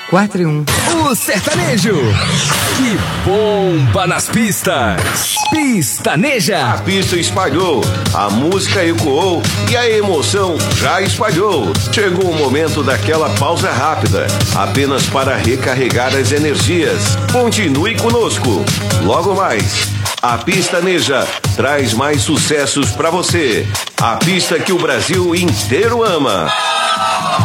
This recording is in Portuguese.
4-1. O sertanejo que bomba nas pistas. Pistaneja. A pista espalhou, a música ecoou e a emoção já espalhou. Chegou o momento daquela pausa rápida, apenas para recarregar as energias. Continue conosco. Logo mais, a Pistaneja traz mais sucessos para você. A pista que o Brasil inteiro ama.